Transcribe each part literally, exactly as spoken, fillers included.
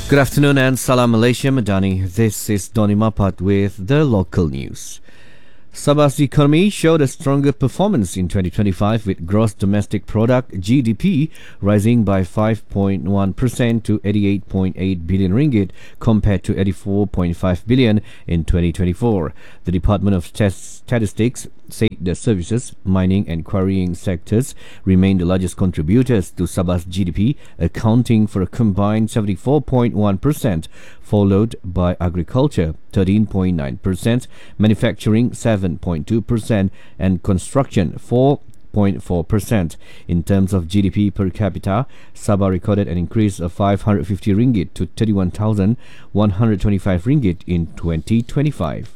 Good afternoon and Salam Malaysia Madani. This is Donny Mapat with the local news. Sabah's economy showed a stronger performance in twenty twenty-five with gross domestic product G D P rising by five point one percent to eighty-eight point eight billion ringgit compared to eighty-four point five billion in twenty twenty-four. The Department of Statistics said the services, mining and quarrying sectors remain the largest contributors to Sabah's G D P, accounting for a combined seventy-four point one percent, followed by agriculture thirteen point nine percent, manufacturing seven point two percent and construction four point four percent. In terms of G D P per capita, Sabah recorded an increase of five hundred fifty ringgit to thirty-one thousand one hundred twenty-five ringgit in twenty twenty-five.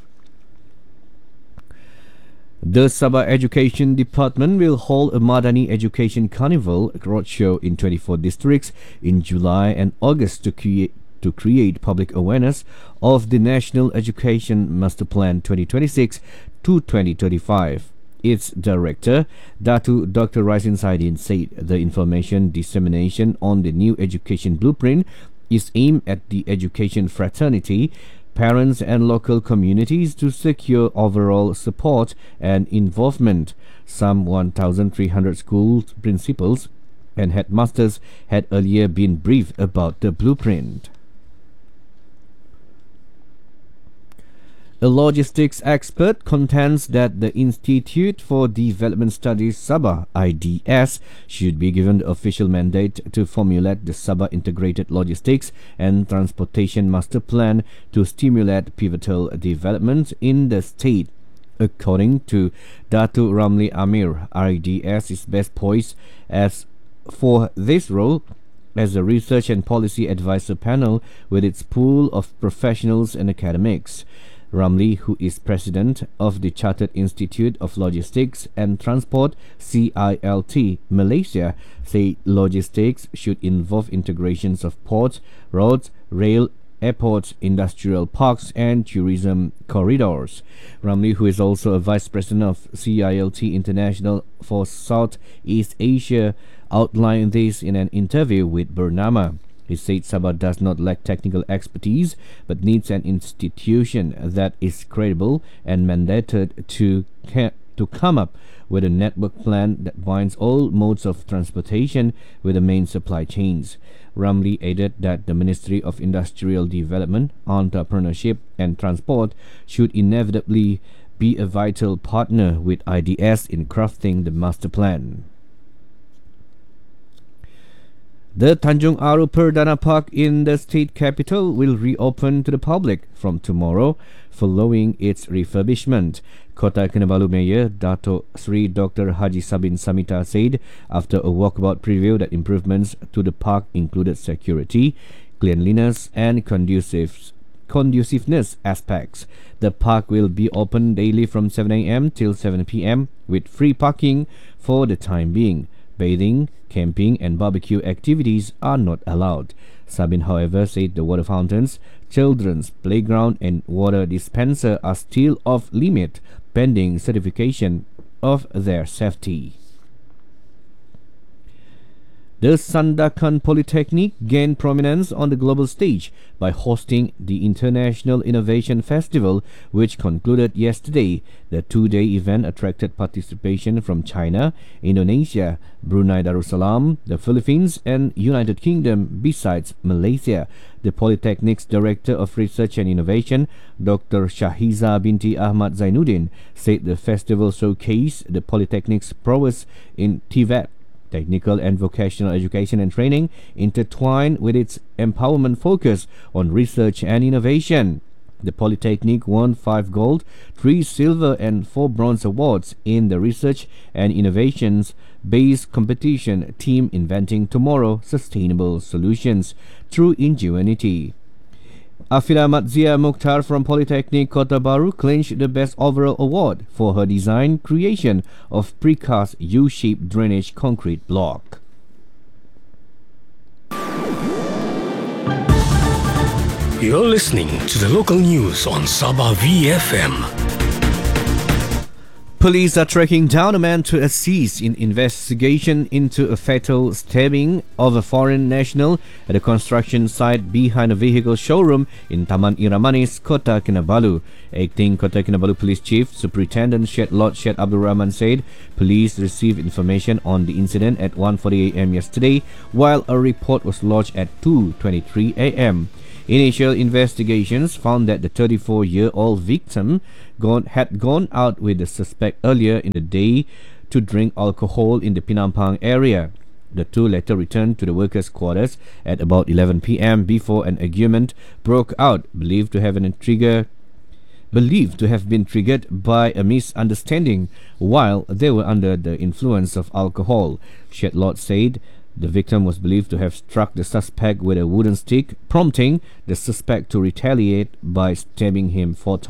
The Sabah Education Department will hold a Madani Education Carnival roadshow in twenty-four districts in July and August to create to create public awareness of the National Education Master Plan twenty twenty-six to twenty thirty-five. Its director, Datu Doctor Raisin Saidin, said the information dissemination on the new education blueprint is aimed at the education fraternity, parents and local communities to secure overall support and involvement. Some one thousand three hundred school principals and headmasters had earlier been briefed about the blueprint. A logistics expert contends that the Institute for Development Studies Sabah I D S should be given the official mandate to formulate the Sabah Integrated Logistics and Transportation Master Plan to stimulate pivotal development in the state. According to Datu Ramli Amir, I D S is best poised as for this role as a research and policy advisor panel with its pool of professionals and academics. Ramli, who is president of the Chartered Institute of Logistics and Transport C I L T Malaysia, said logistics should involve integrations of ports, roads, rail, airports, industrial parks and tourism corridors. Ramli, who is also a vice president of C I L T International for Southeast Asia, outlined this in an interview with Bernama. He said Sabah does not lack technical expertise but needs an institution that is credible and mandated to ca- to come up with a network plan that binds all modes of transportation with the main supply chains. Ramli added that the Ministry of Industrial Development, Entrepreneurship and Transport should inevitably be a vital partner with I D S in crafting the master plan. The Tanjung Aru Perdana Park in the state capital will reopen to the public from tomorrow following its refurbishment. Kota Kinabalu Mayor Dato Sri Doctor Haji Sabin Samita said after a walkabout preview that improvements to the park included security, cleanliness and conducive conduciveness aspects. The park will be open daily from seven a.m. till seven p.m. with free parking for the time being. Bathing, camping and barbecue activities are not allowed. Sabin, however, said the water fountains, children's playground and water dispenser are still off limit pending certification of their safety. The Sandakan Polytechnic gained prominence on the global stage by hosting the International Innovation Festival, which concluded yesterday. The two-day event attracted participation from China, Indonesia, Brunei Darussalam, the Philippines and United Kingdom besides Malaysia. The Polytechnic's Director of Research and Innovation, Doctor Shahiza binti Ahmad Zainuddin, said the festival showcased the Polytechnic's prowess in T V E T, technical and vocational education and training, intertwined with its empowerment focus on research and innovation. The Polytechnic won five gold, three silver and four bronze awards in the Research and Innovations based competition Team Inventing Tomorrow Sustainable Solutions through Ingenuity. Afila Matzia Mukhtar from Polytechnic Kota Baru clinched the Best Overall Award for her design creation of precast U-shaped drainage concrete block. You're listening to the local news on Sabah V F M. Police are tracking down a man to assist in investigation into a fatal stabbing of a foreign national at a construction site behind a vehicle showroom in Taman Iramanis, Kota Kinabalu. Acting Kota Kinabalu Police Chief Superintendent Syed Lord Syed Abdul Rahman said police received information on the incident at one forty a m yesterday, while a report was lodged at two twenty-three a m Initial investigations found that the thirty-four-year-old victim gone, had gone out with the suspect earlier in the day to drink alcohol in the Penampang area. The two later returned to the workers' quarters at about eleven p m before an argument broke out, believed to have an trigger believed to have been triggered by a misunderstanding while they were under the influence of alcohol. Syed Lord said the victim was believed to have struck the suspect with a wooden stick, prompting the suspect to retaliate by stabbing him four times.